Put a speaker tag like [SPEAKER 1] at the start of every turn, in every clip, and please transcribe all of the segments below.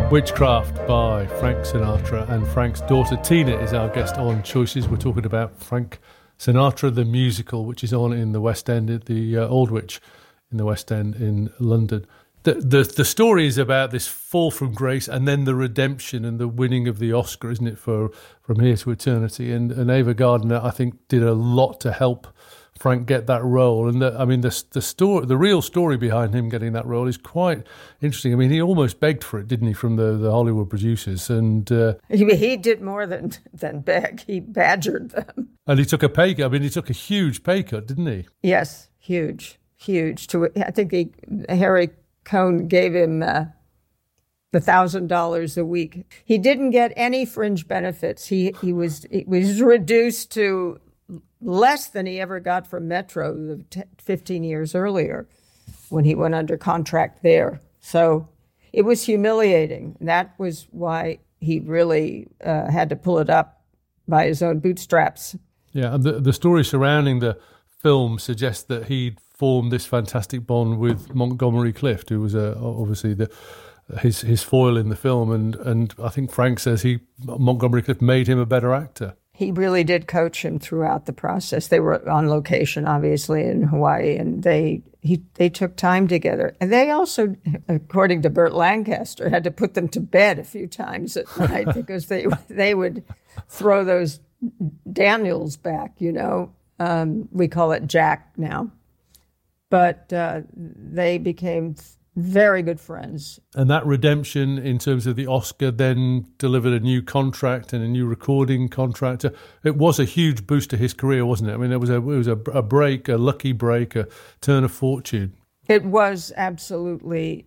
[SPEAKER 1] Witchcraft by Frank Sinatra, and Frank's daughter Tina is our guest on Choices. We're talking about Frank Sinatra, the musical, which is on in the West End, at the Aldwych in the West End in London. The story is about this fall from grace and then the redemption and the winning of the Oscar, isn't it, for From Here to Eternity? And Ava Gardner, I think, did a lot to help Frank get that role. And the real story behind him getting that role is quite interesting. I mean, he almost begged for it, didn't he, from the Hollywood producers? And
[SPEAKER 2] he did more than beg. He badgered them.
[SPEAKER 1] And he took a pay cut. I mean, he took a huge pay cut, didn't he?
[SPEAKER 2] Yes, huge. I think Harry Cohn gave him $1,000 a week. He didn't get any fringe benefits. He was reduced to less than he ever got from Metro 15 years earlier when he went under contract there. So it was humiliating. That was why he really had to pull it up by his own bootstraps. Yeah,
[SPEAKER 1] and the story surrounding the film suggests that he'd formed this fantastic bond with Montgomery Clift, who was obviously his foil in the film, and I think Frank says Montgomery Clift made him a better actor.
[SPEAKER 2] He really did coach him throughout the process. They were on location, obviously, in Hawaii, and they took time together. And they also, according to Burt Lancaster, had to put them to bed a few times at night because they would throw those Daniels back, you know. We call it Jack now. But they became very good friends.
[SPEAKER 1] And that redemption in terms of the Oscar then delivered a new contract and a new recording contract. It was a huge boost to his career, wasn't it? I mean, it was a break, a lucky break, a turn of fortune.
[SPEAKER 2] It was absolutely,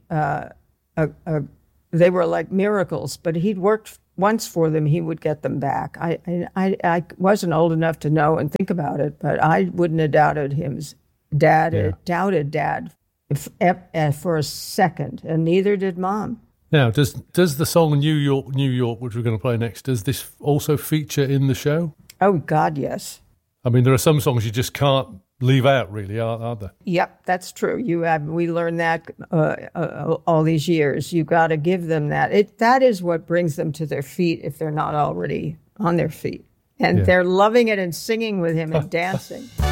[SPEAKER 2] they were like miracles, but he'd worked once for them, he would get them back. I wasn't old enough to know and think about it, but I wouldn't have doubted him's dad. Yeah. Doubted Dad for a second, and neither did Mom.
[SPEAKER 1] Now, does the song New York, New York, which we're going to play next, does this also feature in the show?
[SPEAKER 2] Oh, God, yes.
[SPEAKER 1] I mean, there are some songs you just can't leave out, really, aren't there?
[SPEAKER 2] Yep, that's true. We learned that all these years. You got to give them that. That is what brings them to their feet if they're not already on their feet. And they're loving it and singing with him and dancing.